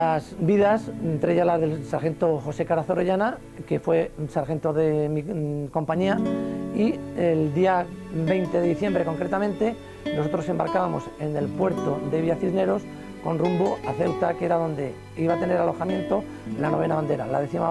Las vidas, entre ellas la del sargento José Carazo Orellana, que fue sargento de mi compañía, y el día 20 de diciembre concretamente nosotros embarcábamos en el puerto de Villa Cisneros con rumbo a Ceuta, que era donde iba a tener alojamiento la 9ª bandera, la 10ª